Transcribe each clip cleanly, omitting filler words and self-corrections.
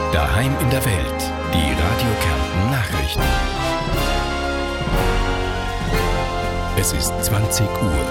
Daheim in der Welt. Die Radio Kärnten Nachrichten. Es ist 20 Uhr.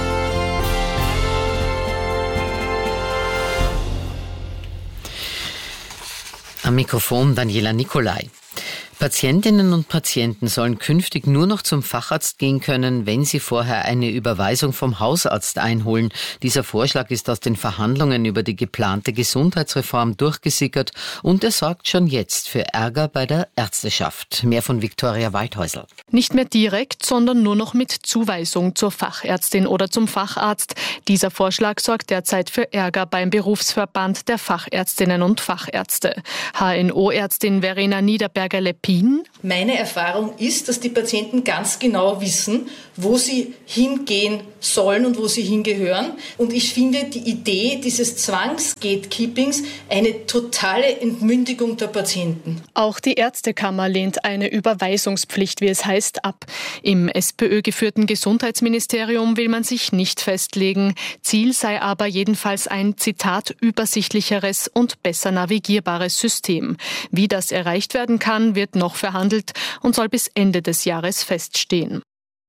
Am Mikrofon Daniela Nicolai. Patientinnen und Patienten sollen künftig nur noch zum Facharzt gehen können, wenn sie vorher eine Überweisung vom Hausarzt einholen. Dieser Vorschlag ist aus den Verhandlungen über die geplante Gesundheitsreform durchgesickert und er sorgt schon jetzt für Ärger bei der Ärzteschaft. Mehr von Viktoria Waldhäusl. Nicht mehr direkt, sondern nur noch mit Zuweisung zur Fachärztin oder zum Facharzt. Dieser Vorschlag sorgt derzeit für Ärger beim Berufsverband der Fachärztinnen und Fachärzte. HNO-Ärztin Verena Niederberger-Leppin. Meine Erfahrung ist, dass die Patienten ganz genau wissen, wo sie hingehen sollen und wo sie hingehören. Und ich finde die Idee dieses Zwangs-Gatekeepings eine totale Entmündigung der Patienten. Auch die Ärztekammer lehnt eine Überweisungspflicht, wie es heißt, ab. Im SPÖ-geführten Gesundheitsministerium will man sich nicht festlegen. Ziel sei aber jedenfalls ein, Zitat, übersichtlicheres und besser navigierbares System. Wie das erreicht werden kann, wird noch verhandelt und soll bis Ende des Jahres feststehen.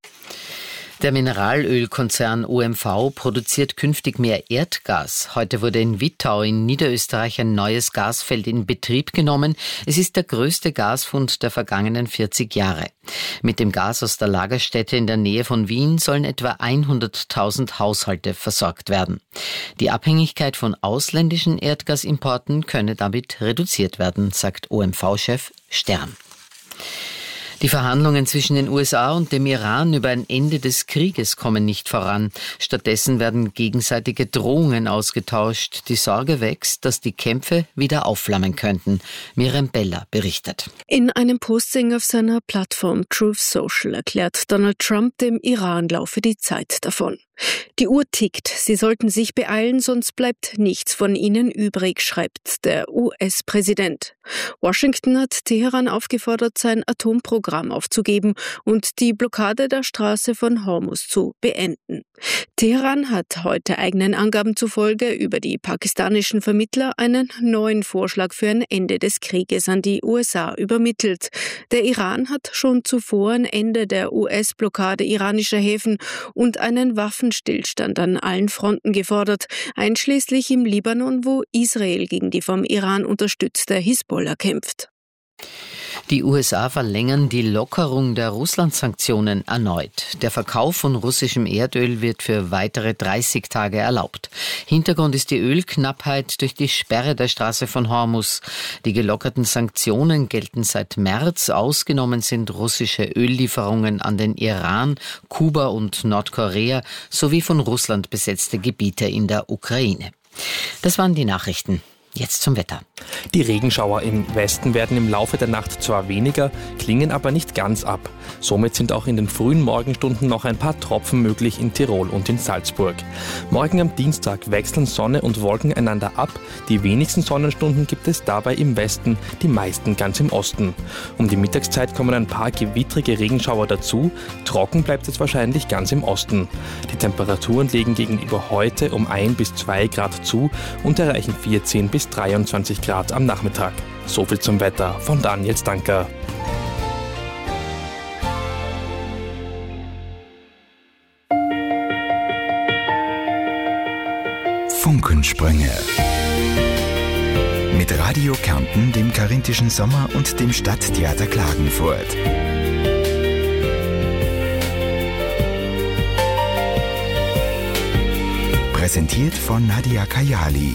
Der Mineralölkonzern OMV produziert künftig mehr Erdgas. Heute wurde in Wittau in Niederösterreich ein neues Gasfeld in Betrieb genommen. Es ist der größte Gasfund der vergangenen 40 Jahre. Mit dem Gas aus der Lagerstätte in der Nähe von Wien sollen etwa 100.000 Haushalte versorgt werden. Die Abhängigkeit von ausländischen Erdgasimporten könne damit reduziert werden, sagt OMV-Chef Stern. Die Verhandlungen zwischen den USA und dem Iran über ein Ende des Krieges kommen nicht voran. Stattdessen werden gegenseitige Drohungen ausgetauscht. Die Sorge wächst, dass die Kämpfe wieder aufflammen könnten. Miriam Beller berichtet. In einem Posting auf seiner Plattform Truth Social erklärt Donald Trump, dem Iran laufe die Zeit davon. Die Uhr tickt, sie sollten sich beeilen, sonst bleibt nichts von ihnen übrig, schreibt der US-Präsident. Washington hat Teheran aufgefordert, sein Atomprogramm aufzugeben und die Blockade der Straße von Hormuz zu beenden. Teheran hat heute eigenen Angaben zufolge über die pakistanischen Vermittler einen neuen Vorschlag für ein Ende des Krieges an die USA übermittelt. Der Iran hat schon zuvor ein Ende der US-Blockade iranischer Häfen und einen Waffenstillstand an allen Fronten gefordert, einschließlich im Libanon, wo Israel gegen die vom Iran unterstützte Hisbollah kämpft. Die USA verlängern die Lockerung der Russland-Sanktionen erneut. Der Verkauf von russischem Erdöl wird für weitere 30 Tage erlaubt. Hintergrund ist die Ölknappheit durch die Sperre der Straße von Hormuz. Die gelockerten Sanktionen gelten seit März. Ausgenommen sind russische Öllieferungen an den Iran, Kuba und Nordkorea sowie von Russland besetzte Gebiete in der Ukraine. Das waren die Nachrichten. Jetzt zum Wetter. Die Regenschauer im Westen werden im Laufe der Nacht zwar weniger, klingen aber nicht ganz ab. Somit sind auch in den frühen Morgenstunden noch ein paar Tropfen möglich in Tirol und in Salzburg. Morgen am Dienstag wechseln Sonne und Wolken einander ab. Die wenigsten Sonnenstunden gibt es dabei im Westen, die meisten ganz im Osten. Um die Mittagszeit kommen ein paar gewittrige Regenschauer dazu. Trocken bleibt es wahrscheinlich ganz im Osten. Die Temperaturen legen gegenüber heute um 1 bis 2 Grad zu und erreichen 14 bis 23 Grad am Nachmittag. So viel zum Wetter von Daniel Stanker. Funkensprünge. Mit Radio Kärnten, dem Karinthischen Sommer und dem Stadttheater Klagenfurt. Präsentiert von Nadia Kayali.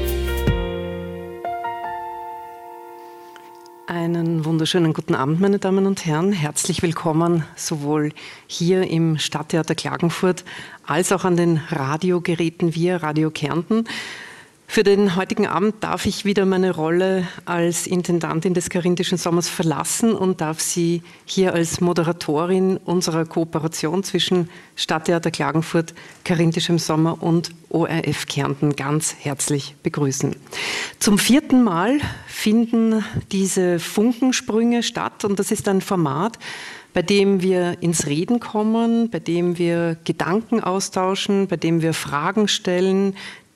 Einen wunderschönen guten Abend, meine Damen und Herren. Herzlich willkommen sowohl hier im Stadttheater Klagenfurt als auch an den Radiogeräten via Radio Kärnten. Für den heutigen Abend darf ich wieder meine Rolle als Intendantin des Karinthischen Sommers verlassen und darf Sie hier als Moderatorin unserer Kooperation zwischen Stadttheater Klagenfurt, Karinthischem Sommer und ORF Kärnten ganz herzlich begrüßen. Zum 4. Mal finden diese Funkensprünge statt und das ist ein Format, bei dem wir ins Reden kommen, bei dem wir Gedanken austauschen, bei dem wir Fragen stellen,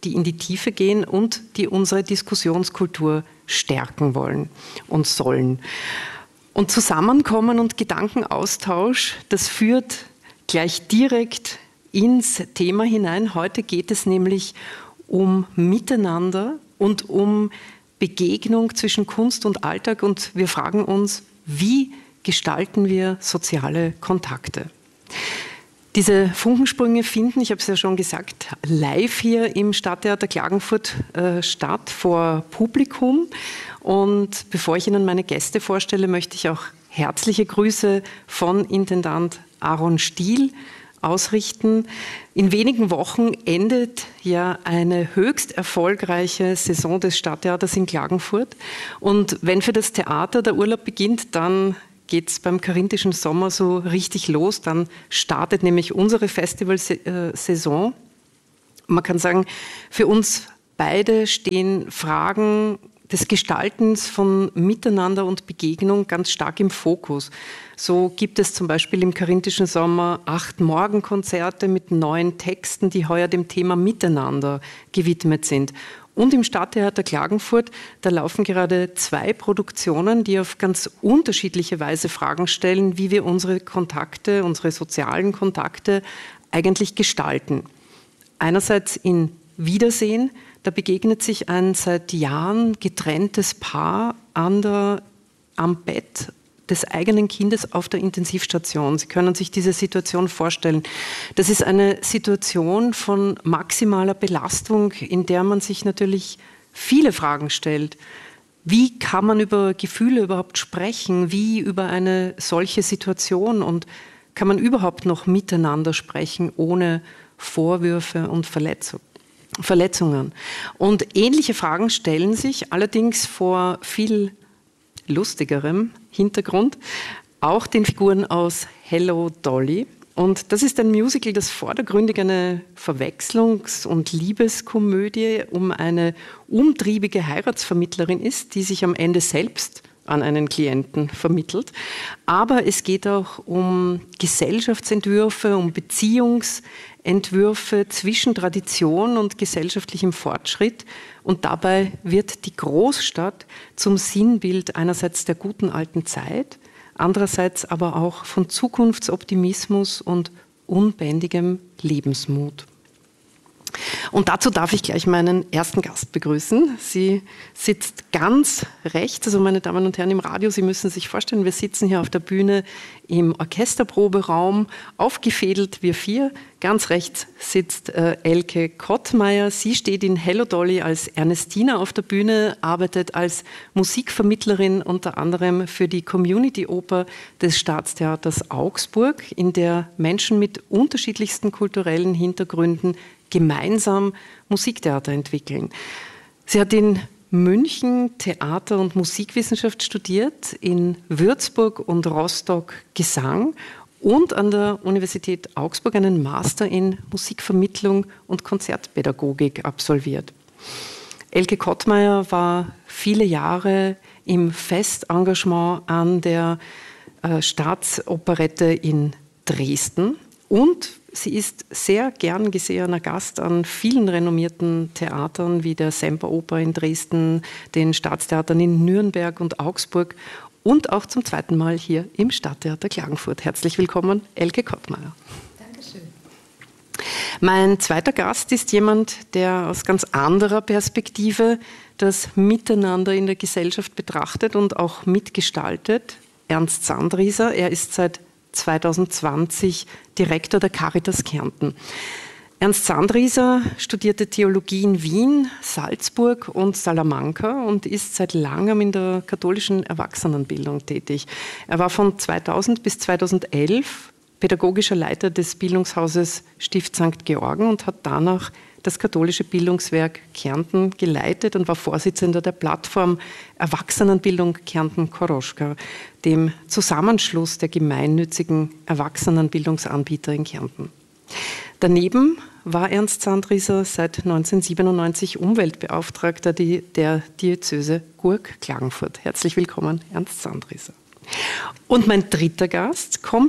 die in die Tiefe gehen und die unsere Diskussionskultur stärken wollen und sollen. Und Zusammenkommen und Gedankenaustausch, das führt gleich direkt ins Thema hinein. Heute geht es nämlich um Miteinander und um Begegnung zwischen Kunst und Alltag. Und wir fragen uns, wie gestalten wir soziale Kontakte? Diese Funkensprünge finden, ich habe es ja schon gesagt, live hier im Stadttheater Klagenfurt statt, vor Publikum. Und bevor ich Ihnen meine Gäste vorstelle, möchte ich auch herzliche Grüße von Intendant Aaron Stiel ausrichten. In wenigen Wochen endet ja eine höchst erfolgreiche Saison des Stadttheaters in Klagenfurt. Und wenn für das Theater der Urlaub beginnt, dann geht es beim Karinthischen Sommer so richtig los. Dann startet nämlich unsere Festivalsaison. Man kann sagen, für uns beide stehen Fragen des Gestaltens von Miteinander und Begegnung ganz stark im Fokus. So gibt es zum Beispiel im Karinthischen Sommer 8 Morgenkonzerte mit neuen Texten, die heuer dem Thema Miteinander gewidmet sind. Und im Stadttheater Klagenfurt, da laufen gerade 2 Produktionen, die auf ganz unterschiedliche Weise Fragen stellen, wie wir unsere Kontakte, unsere sozialen Kontakte eigentlich gestalten. Einerseits in Wiedersehen, da begegnet sich ein seit Jahren getrenntes Paar am Bett des eigenen Kindes auf der Intensivstation. Sie können sich diese Situation vorstellen. Das ist eine Situation von maximaler Belastung, in der man sich natürlich viele Fragen stellt. Wie kann man über Gefühle überhaupt sprechen? Wie über eine solche Situation? Und kann man überhaupt noch miteinander sprechen, ohne Vorwürfe und Verletzungen? Und ähnliche Fragen stellen sich allerdings vor viel lustigerem Hintergrund auch den Figuren aus Hello Dolly. Und das ist ein Musical, das vordergründig eine Verwechslungs- und Liebeskomödie um eine umtriebige Heiratsvermittlerin ist, die sich am Ende selbst an einen Klienten vermittelt. Aber es geht auch um Gesellschaftsentwürfe, um Beziehungsentwürfe zwischen Tradition und gesellschaftlichem Fortschritt. Und dabei wird die Großstadt zum Sinnbild einerseits der guten alten Zeit, andererseits aber auch von Zukunftsoptimismus und unbändigem Lebensmut. Und dazu darf ich gleich meinen ersten Gast begrüßen. Sie sitzt ganz rechts, also meine Damen und Herren im Radio, Sie müssen sich vorstellen, wir sitzen hier auf der Bühne im Orchesterproberaum, aufgefädelt, wir 4. Ganz rechts sitzt Elke Kottmeier. Sie steht in Hello Dolly als Ernestina auf der Bühne, arbeitet als Musikvermittlerin unter anderem für die Community-Oper des Staatstheaters Augsburg, in der Menschen mit unterschiedlichsten kulturellen Hintergründen gemeinsam Musiktheater entwickeln. Sie hat in München Theater- und Musikwissenschaft studiert, in Würzburg und Rostock Gesang und an der Universität Augsburg einen Master in Musikvermittlung und Konzertpädagogik absolviert. Elke Kottmeier war viele Jahre im Festengagement an der Staatsoperette in Dresden und sie ist sehr gern gesehener Gast an vielen renommierten Theatern wie der Semperoper in Dresden, den Staatstheatern in Nürnberg und Augsburg und auch zum 2. Mal hier im Stadttheater Klagenfurt. Herzlich willkommen, Elke Kottmeier. Dankeschön. Mein zweiter Gast ist jemand, der aus ganz anderer Perspektive das Miteinander in der Gesellschaft betrachtet und auch mitgestaltet. Ernst Sandrieser, er ist seit 2020 Direktor der Caritas Kärnten. Ernst Sandrieser studierte Theologie in Wien, Salzburg und Salamanca und ist seit langem in der katholischen Erwachsenenbildung tätig. Er war von 2000 bis 2011 pädagogischer Leiter des Bildungshauses Stift St. Georgen und hat danach das katholische Bildungswerk Kärnten geleitet und war Vorsitzender der Plattform Erwachsenenbildung Kärnten-Koroschka, dem Zusammenschluss der gemeinnützigen Erwachsenenbildungsanbieter in Kärnten. Daneben war Ernst Sandrieser seit 1997 Umweltbeauftragter der Diözese Gurk-Klagenfurt. Herzlich willkommen, Ernst Sandrieser. Und mein dritter Gast kommt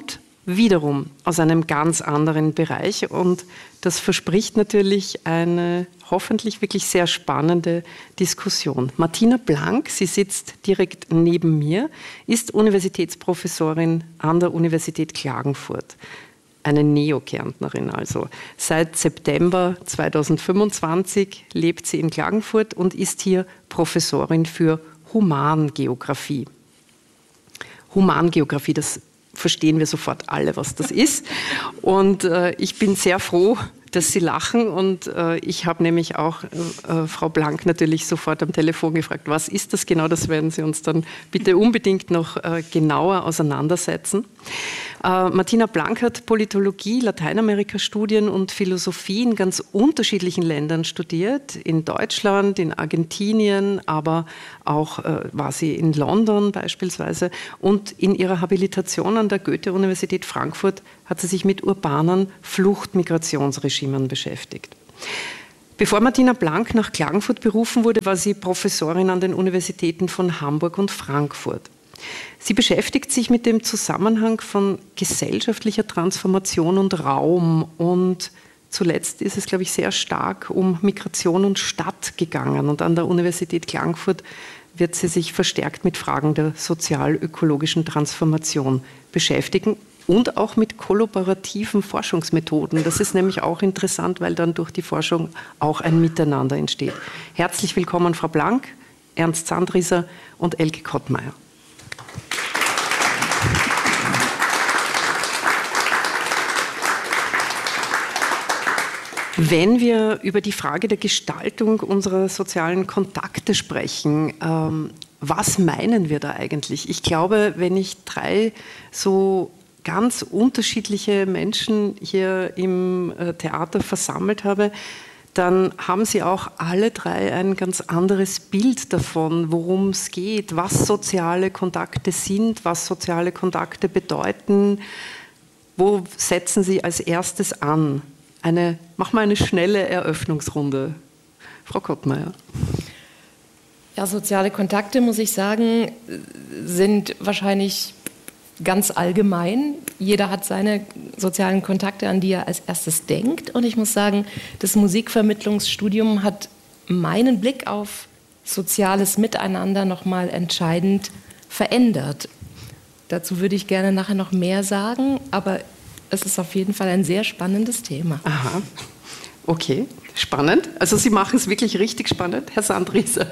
wiederum aus einem ganz anderen Bereich. Und das verspricht natürlich eine hoffentlich wirklich sehr spannende Diskussion. Martina Blank, sie sitzt direkt neben mir, ist Universitätsprofessorin an der Universität Klagenfurt. Eine Neokärntnerin also. Seit September 2025 lebt sie in Klagenfurt und ist hier Professorin für Humangeografie. Humangeografie, das verstehen wir sofort alle, was das ist. Und ich bin sehr froh, dass Sie lachen. Und ich habe nämlich auch Frau Blank natürlich sofort am Telefon gefragt, was ist das genau? Das werden Sie uns dann bitte unbedingt noch genauer auseinandersetzen. Martina Blank hat Politologie, Lateinamerika-Studien und Philosophie in ganz unterschiedlichen Ländern studiert. In Deutschland, in Argentinien, aber auch war sie in London beispielsweise. Und in ihrer Habilitation an der Goethe-Universität Frankfurt hat sie sich mit urbanen Fluchtmigrationsregimen beschäftigt. Bevor Martina Blank nach Klagenfurt berufen wurde, war sie Professorin an den Universitäten von Hamburg und Frankfurt. Sie beschäftigt sich mit dem Zusammenhang von gesellschaftlicher Transformation und Raum. Und zuletzt ist es, glaube ich, sehr stark um Migration und Stadt gegangen. Und an der Universität Klagenfurt wird sie sich verstärkt mit Fragen der sozial-ökologischen Transformation beschäftigen und auch mit kollaborativen Forschungsmethoden. Das ist nämlich auch interessant, weil dann durch die Forschung auch ein Miteinander entsteht. Herzlich willkommen, Frau Blank, Ernst Sandrieser und Elke Kottmeier. Wenn wir über die Frage der Gestaltung unserer sozialen Kontakte sprechen, was meinen wir da eigentlich? Ich glaube, wenn ich 3 so ganz unterschiedliche Menschen hier im Theater versammelt habe, dann haben sie auch alle 3 ein ganz anderes Bild davon, worum es geht, was soziale Kontakte sind, was soziale Kontakte bedeuten. Wo setzen sie als erstes an? Mach mal eine schnelle Eröffnungsrunde. Frau Kottmeier. Ja, soziale Kontakte, muss ich sagen, sind wahrscheinlich ganz allgemein. Jeder hat seine sozialen Kontakte, an die er als erstes denkt. Und ich muss sagen, das Musikvermittlungsstudium hat meinen Blick auf soziales Miteinander nochmal entscheidend verändert. Dazu würde ich gerne nachher noch mehr sagen, aber es ist auf jeden Fall ein sehr spannendes Thema. Aha, okay, spannend. Also Sie machen es wirklich richtig spannend, Herr Sandrieser.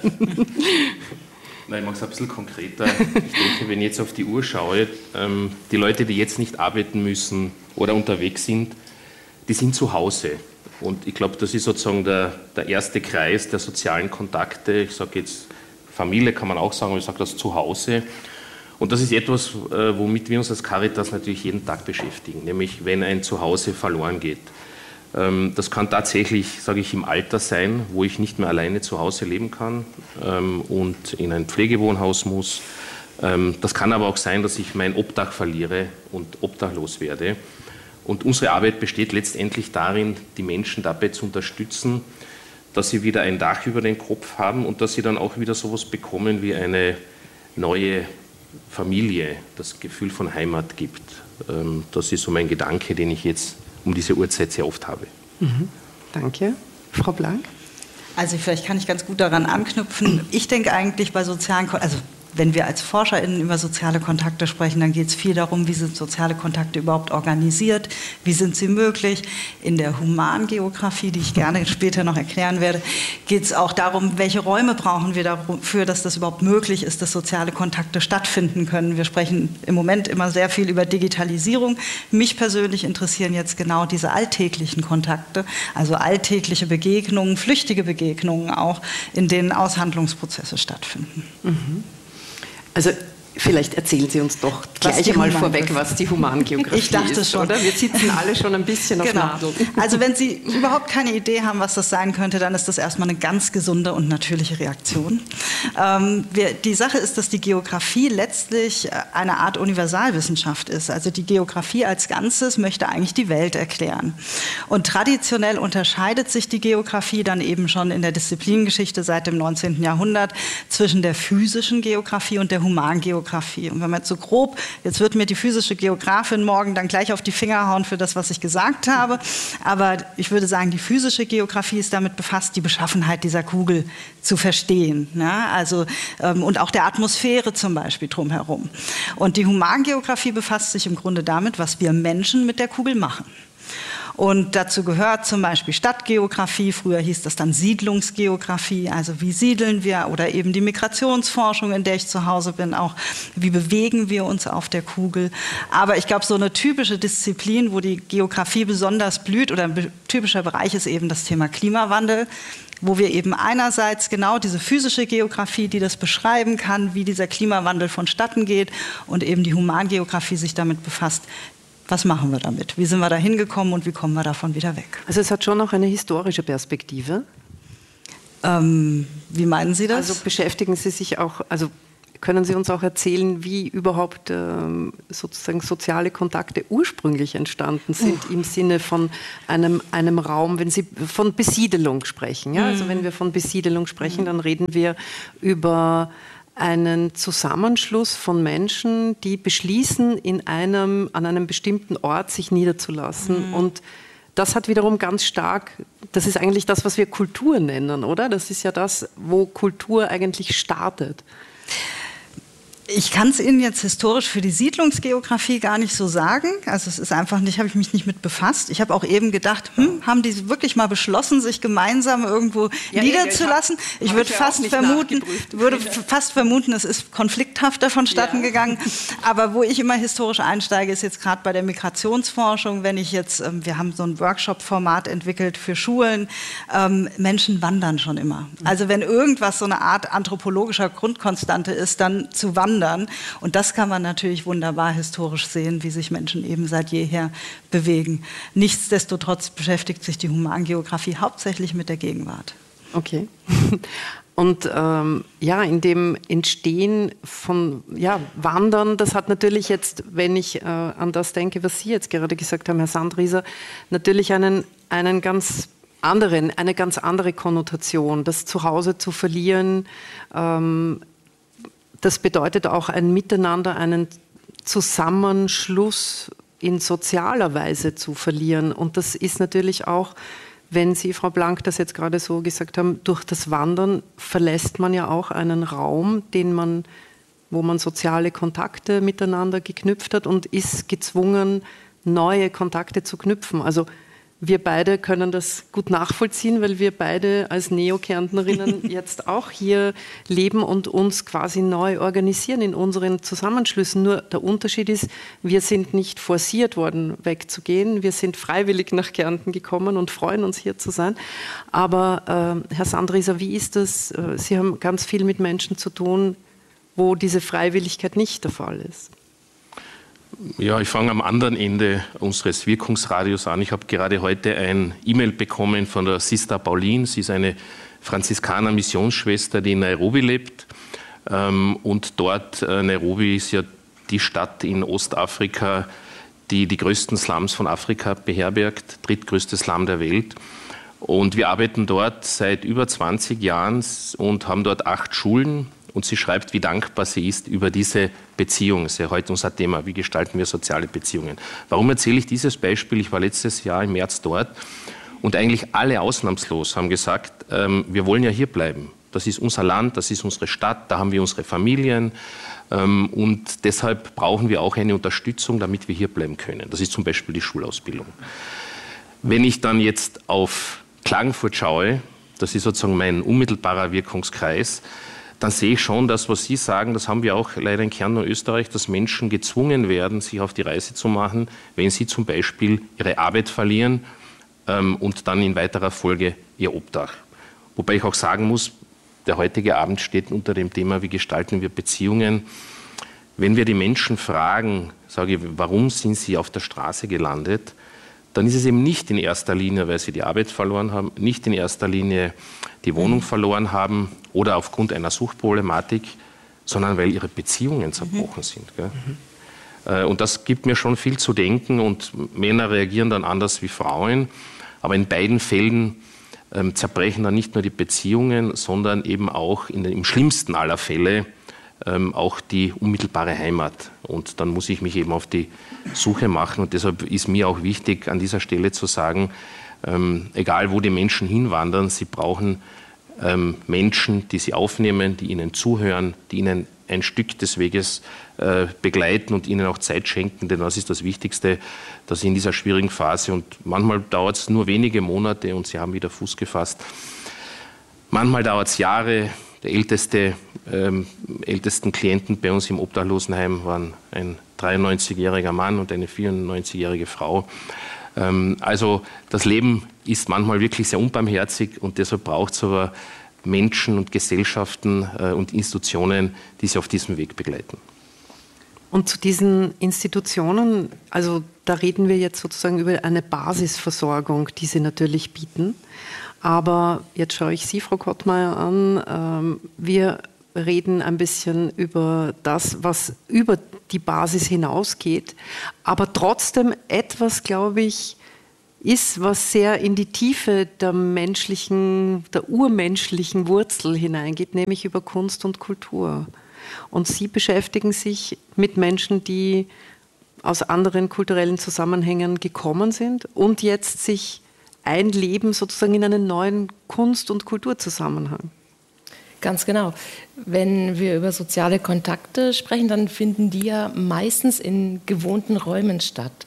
Nein, ich mache es ein bisschen konkreter. Ich denke, wenn ich jetzt auf die Uhr schaue, die Leute, die jetzt nicht arbeiten müssen oder unterwegs sind, die sind zu Hause. Und ich glaube, das ist sozusagen der erste Kreis der sozialen Kontakte. Ich sage jetzt, Familie kann man auch sagen, aber ich sage das zu Hause. Und das ist etwas, womit wir uns als Caritas natürlich jeden Tag beschäftigen, nämlich wenn ein Zuhause verloren geht. Das kann tatsächlich, sage ich, im Alter sein, wo ich nicht mehr alleine zu Hause leben kann und in ein Pflegewohnhaus muss. Das kann aber auch sein, dass ich mein Obdach verliere und obdachlos werde. Und unsere Arbeit besteht letztendlich darin, die Menschen dabei zu unterstützen, dass sie wieder ein Dach über den Kopf haben und dass sie dann auch wieder sowas bekommen wie eine neue Familie, das Gefühl von Heimat gibt. Das ist so mein Gedanke, den ich jetzt um diese Uhrzeit sehr oft habe. Mhm. Danke. Frau Blank? Also vielleicht kann ich ganz gut daran anknüpfen. Ich denke eigentlich bei sozialen, also wenn wir als ForscherInnen über soziale Kontakte sprechen, dann geht es viel darum, wie sind soziale Kontakte überhaupt organisiert, wie sind sie möglich. In der Humangeografie, die ich gerne später noch erklären werde, geht es auch darum, welche Räume brauchen wir dafür, dass das überhaupt möglich ist, dass soziale Kontakte stattfinden können. Wir sprechen im Moment immer sehr viel über Digitalisierung. Mich persönlich interessieren jetzt genau diese alltäglichen Kontakte, also alltägliche Begegnungen, flüchtige Begegnungen auch, in denen Aushandlungsprozesse stattfinden. Mhm. Also vielleicht erzählen Sie uns doch gleich einmal vorweg, was die Humangeografie ist. Ich dachte schon. Oder? Wir sitzen alle schon ein bisschen auf Nadeln. Also wenn Sie überhaupt keine Idee haben, was das sein könnte, dann ist das erstmal eine ganz gesunde und natürliche Reaktion. Die Sache ist, dass die Geografie letztlich eine Art Universalwissenschaft ist. Also die Geografie als Ganzes möchte eigentlich die Welt erklären. Und traditionell unterscheidet sich die Geografie dann eben schon in der Disziplinengeschichte seit dem 19. Jahrhundert zwischen der physischen Geografie und der Humangeografie. Geografie. Und wenn man jetzt so grob, jetzt wird mir die physische Geografin morgen dann gleich auf die Finger hauen für das, was ich gesagt habe, aber ich würde sagen, die physische Geografie ist damit befasst, die Beschaffenheit dieser Kugel zu verstehen. Ne? Also, und auch der Atmosphäre zum Beispiel drumherum. Und die Humangeografie befasst sich im Grunde damit, was wir Menschen mit der Kugel machen. Und dazu gehört zum Beispiel Stadtgeografie, früher hieß das dann Siedlungsgeografie, also wie siedeln wir, oder eben die Migrationsforschung, in der ich zu Hause bin, auch wie bewegen wir uns auf der Kugel. Aber ich glaube, so eine typische Disziplin, wo die Geografie besonders blüht, oder ein typischer Bereich ist eben das Thema Klimawandel, wo wir eben einerseits genau diese physische Geografie, die das beschreiben kann, wie dieser Klimawandel vonstatten geht, und eben die Humangeografie sich damit befasst, was machen wir damit? Wie sind wir da hingekommen und wie kommen wir davon wieder weg? Also es hat schon auch eine historische Perspektive. Wie meinen Sie das? Also beschäftigen Sie sich auch, also können Sie uns auch erzählen, wie überhaupt sozusagen soziale Kontakte ursprünglich entstanden sind im Sinne von einem Raum, wenn Sie von Besiedelung sprechen. Ja? Also wenn wir von Besiedelung sprechen, dann reden wir über einen Zusammenschluss von Menschen, die beschließen, an einem bestimmten Ort sich niederzulassen. Und das hat wiederum ganz stark, das ist eigentlich das, was wir Kultur nennen, oder? Das ist ja das, wo Kultur eigentlich startet. Ich kann es Ihnen jetzt historisch für die Siedlungsgeografie gar nicht so sagen. Also es ist einfach nicht, habe ich mich nicht mit befasst. Ich habe auch eben gedacht, haben die wirklich mal beschlossen, sich gemeinsam irgendwo niederzulassen? Ich würde fast vermuten, es ist konflikthafter vonstatten gegangen. Aber wo ich immer historisch einsteige, ist jetzt gerade bei der Migrationsforschung, wenn ich jetzt, wir haben so ein Workshop-Format entwickelt für Schulen, Menschen wandern schon immer. Also wenn irgendwas so eine Art anthropologischer Grundkonstante ist, dann zu wandern. Und das kann man natürlich wunderbar historisch sehen, wie sich Menschen eben seit jeher bewegen. Nichtsdestotrotz beschäftigt sich die Humangeografie hauptsächlich mit der Gegenwart. Okay. Und in dem Entstehen von Wandern, das hat natürlich jetzt, wenn ich an das denke, was Sie jetzt gerade gesagt haben, Herr Sandrieser, natürlich eine ganz andere Konnotation, das Zuhause zu verlieren. Das bedeutet auch ein Miteinander, einen Zusammenschluss in sozialer Weise zu verlieren. Und das ist natürlich auch, wenn Sie, Frau Blank, das jetzt gerade so gesagt haben, durch das Wandern verlässt man ja auch einen Raum, wo man soziale Kontakte miteinander geknüpft hat und ist gezwungen, neue Kontakte zu knüpfen. Also wir beide können das gut nachvollziehen, weil wir beide als Neokärntnerinnen jetzt auch hier leben und uns quasi neu organisieren in unseren Zusammenschlüssen. Nur der Unterschied ist, wir sind nicht forciert worden, wegzugehen. Wir sind freiwillig nach Kärnten gekommen und freuen uns, hier zu sein. Aber Herr Sandrieser, wie ist das? Sie haben ganz viel mit Menschen zu tun, wo diese Freiwilligkeit nicht der Fall ist. Ja, ich fange am anderen Ende unseres Wirkungsradius an. Ich habe gerade heute ein E-Mail bekommen von der Sister Pauline. Sie ist eine Franziskaner-Missionsschwester, die in Nairobi lebt. Und dort, Nairobi ist ja die Stadt in Ostafrika, die die größten Slums von Afrika beherbergt, drittgrößte Slum der Welt. Und wir arbeiten dort seit über 20 Jahren und haben dort 8 Schulen. Und sie schreibt, wie dankbar sie ist über diese Beziehung. Das ist ja heute unser Thema. Wie gestalten wir soziale Beziehungen? Warum erzähle ich dieses Beispiel? Ich war letztes Jahr im März dort und eigentlich alle ausnahmslos haben gesagt, wir wollen ja hier bleiben. Das ist unser Land, das ist unsere Stadt, da haben wir unsere Familien. Und deshalb brauchen wir auch eine Unterstützung, damit wir hier bleiben können. Das ist zum Beispiel die Schulausbildung. Wenn ich dann jetzt auf Klagenfurt schaue, das ist sozusagen mein unmittelbarer Wirkungskreis, dann sehe ich schon, dass, was Sie sagen, das haben wir auch leider in Kärnten und Österreich, dass Menschen gezwungen werden, sich auf die Reise zu machen, wenn sie zum Beispiel ihre Arbeit verlieren und dann in weiterer Folge ihr Obdach. Wobei ich auch sagen muss, der heutige Abend steht unter dem Thema, wie gestalten wir Beziehungen. Wenn wir die Menschen fragen, sage ich, warum sind sie auf der Straße gelandet, dann ist es eben nicht in erster Linie, weil sie die Arbeit verloren haben, nicht in erster Linie die Wohnung verloren haben oder aufgrund einer Suchtproblematik, sondern weil ihre Beziehungen zerbrochen sind. Gell? Und das gibt mir schon viel zu denken und Männer reagieren dann anders wie Frauen. Aber in beiden Fällen zerbrechen dann nicht nur die Beziehungen, sondern eben auch im schlimmsten aller Fälle auch die unmittelbare Heimat. Und dann muss ich mich eben auf die Suche machen. Und deshalb ist mir auch wichtig, an dieser Stelle zu sagen, egal wo die Menschen hinwandern, sie brauchen Menschen, die sie aufnehmen, die ihnen zuhören, die ihnen ein Stück des Weges begleiten und ihnen auch Zeit schenken. Denn das ist das Wichtigste, dass sie in dieser schwierigen Phase, und manchmal dauert es nur wenige Monate und sie haben wieder Fuß gefasst, manchmal dauert es Jahre. Der ältesten Klienten bei uns im Obdachlosenheim waren ein 93-jähriger Mann und eine 94-jährige Frau. Also das Leben ist manchmal wirklich sehr unbarmherzig und deshalb braucht es aber Menschen und Gesellschaften und Institutionen, die sie auf diesem Weg begleiten. Und zu diesen Institutionen, also da reden wir jetzt sozusagen über eine Basisversorgung, die sie natürlich bieten. Aber jetzt schaue ich Sie, Frau Kottmeier, an. Wir reden ein bisschen über das, was über die Basis hinausgeht, aber trotzdem etwas, glaube ich, ist, was sehr in die Tiefe der urmenschlichen Wurzel hineingeht, nämlich über Kunst und Kultur. Und Sie beschäftigen sich mit Menschen, die aus anderen kulturellen Zusammenhängen gekommen sind und jetzt sich einleben sozusagen in einen neuen Kunst- und Kulturzusammenhang. Ganz genau. Wenn wir über soziale Kontakte sprechen, dann finden die ja meistens in gewohnten Räumen statt.